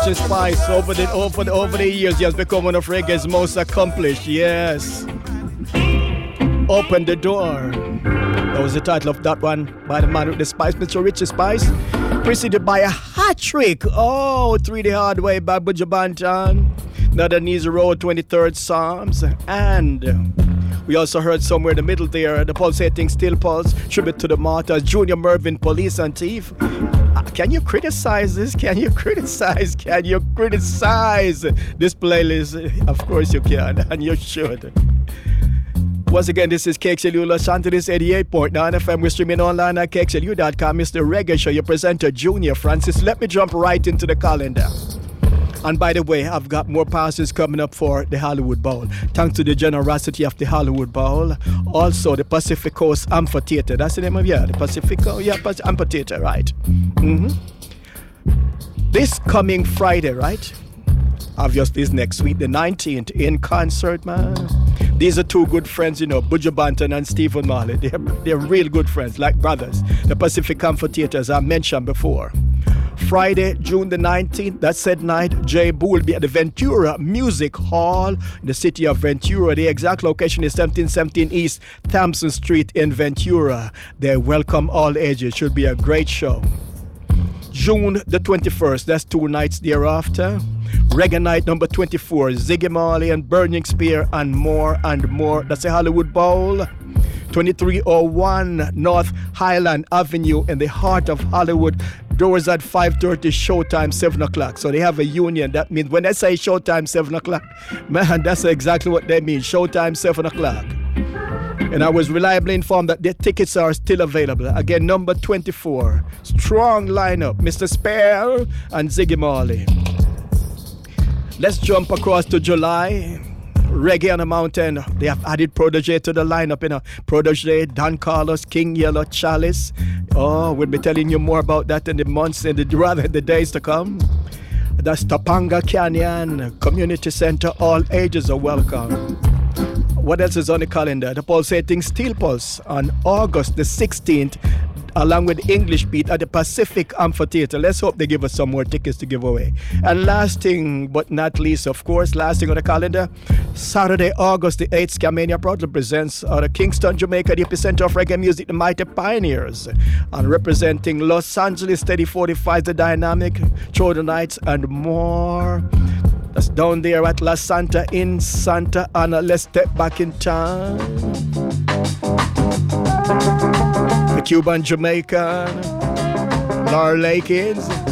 Richie Spice. Over the years, he has become one of reggae's most accomplished. Yes. Open the door. That was the title of that one by the man with the spice, Mr. Richie Spice. Preceded by a hat trick. Oh, 3D Hard Way by Buju Banton. Another Easy Road, 23rd Psalms. And we also heard somewhere in the middle there, the pulsating Steel Pulse, tribute to the martyrs, Junior Mervin, Police and Thief. Can you criticize this? Can you criticize this playlist? Of course you can, and you should. Once again, this is KXLU Los Angeles 88.9 FM. We're streaming online at KXLU.com. It's the Reggae Show. Your presenter, Junior Francis. Let me jump right into the calendar. And by the way, I've got more passes coming up for the Hollywood Bowl. Thanks to the generosity of the Hollywood Bowl. Also, the Pacific Coast Amphitheater. That's the name of the Pacific Coast Amphitheater, right? This coming Friday, right? Obviously, it's next week, the 19th, in concert, man. These are two good friends, you know, Buju Banton and Stephen Marley. They're real good friends, like brothers. The Pacific Amphitheater, as I mentioned before. Friday, June the 19th, that said night, Jay Boo will be at the Ventura Music Hall in the city of Ventura. The exact location is 1717 East Thompson Street in Ventura. They welcome all ages. Should be a great show. June the 21st, that's 2 nights thereafter. Reggae Night number 24, Ziggy Marley and Burning Spear and more and more. That's the Hollywood Bowl. 2301 North Highland Avenue in the heart of Hollywood. Doors at 5:30, showtime 7 o'clock. So they have a union. That means when they say showtime 7 o'clock, man, that's exactly what they mean. Showtime 7 o'clock. And I was reliably informed that the tickets are still available. Again, number 24. Strong lineup. Mr. Spear and Ziggy Marley. Let's jump across to July. Reggae on the Mountain. They have added Protege to the lineup. You know, Protege, Don Carlos, King Yellow, Chalice. Oh, we'll be telling you more about that in the months and the days to come. That's Topanga Canyon Community Center. All ages are welcome. What else is on the calendar? The pulsating Steel Pulse on August the 16th, along with English Beat at the Pacific Amphitheater. Let's hope they give us some more tickets to give away. And last thing but not least, of course, last thing on the calendar, Saturday, August the 8th, Scamania proudly presents out of Kingston, Jamaica, the epicenter of reggae music, the Mighty Pioneers. And representing Los Angeles, Steady 45, The Dynamic, Children Nights, and more. That's down there at La Santa in Santa Ana. Let's step back in time. The Cuban Jamaican, Laura Lakins.